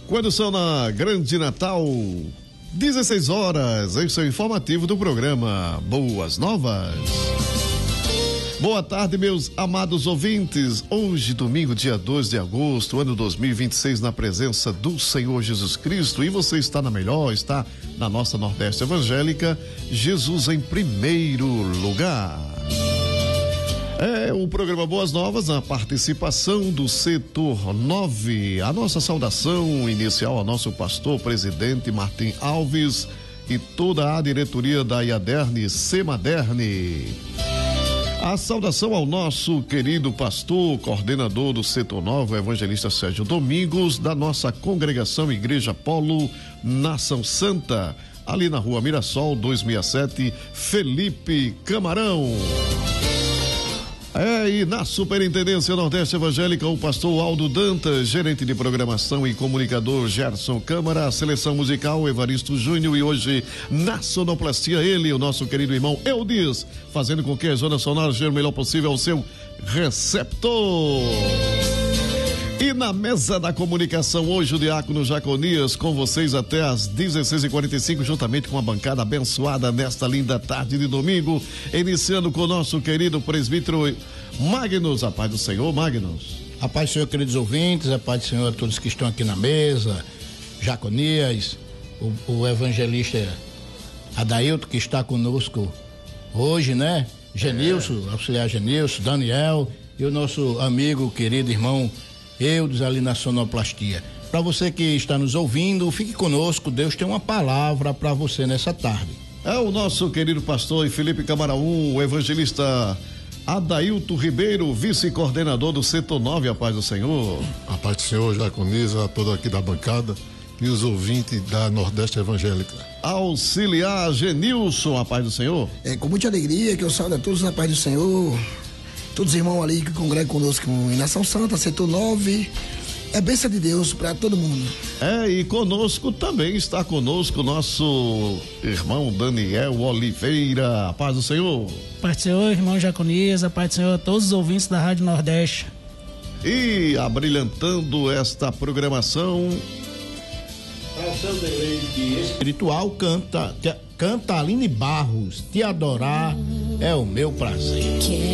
Quando são na Grande Natal, 16 horas, esse é o informativo do programa Boas Novas. Boa tarde, meus amados ouvintes. Hoje, domingo, dia 2 de agosto, ano 2026, na presença do Senhor Jesus Cristo. E você está na melhor, está na nossa Nordeste Evangélica, Jesus em primeiro lugar. É o programa Boas Novas, a participação do setor 9. A nossa saudação inicial ao nosso pastor presidente Martim Alves e toda a diretoria da IADERN Semadern. A saudação ao nosso querido pastor, coordenador do setor 9, o evangelista Sérgio Domingos, da nossa congregação Igreja Polo Nação Santa, ali na rua Mirassol 267, Felipe Camarão. E na Superintendência Nordeste Evangélica, o pastor Aldo Dantas, gerente de programação e comunicador Gerson Câmara, a seleção musical Evaristo Júnior e hoje na sonoplastia ele, o nosso querido irmão Eudes, fazendo com que a zona sonora seja o melhor possível ao seu receptor. E na mesa da comunicação hoje o diácono Jaconias com vocês até às 16h45, juntamente com a bancada abençoada nesta linda tarde de domingo, iniciando com o nosso querido presbítero Magnus. A paz do Senhor, Magnus. A paz do Senhor, queridos ouvintes, a paz do Senhor a todos que estão aqui na mesa, Jaconias, o evangelista Adailton que está conosco hoje, né? Genilson, auxiliar Genilson, Daniel e o nosso amigo, querido irmão Eudes ali na sonoplastia. Para você que está nos ouvindo, fique conosco, Deus tem uma palavra para você nessa tarde. É o nosso querido pastor Felipe Camarão, o evangelista Adailton Ribeiro, vice-coordenador do setor 9, a paz do Senhor. A paz do Senhor, Jaconias, a todos aqui da bancada e os ouvintes da Nordeste Evangélica. Auxiliar Genilson, a paz do Senhor. É com muita alegria que eu saúdo a todos na paz do Senhor. Todos os irmãos ali que congregam conosco em Nação Santa, setor 9, é bênção de Deus para todo mundo. E conosco também está conosco nosso irmão Daniel Oliveira, a paz do Senhor. Paz do Senhor, irmão Jaconias, a paz do Senhor a todos os ouvintes da Rádio Nordeste. E abrilhantando esta programação, espiritual canta Aline Barros, te adorar é o meu prazer.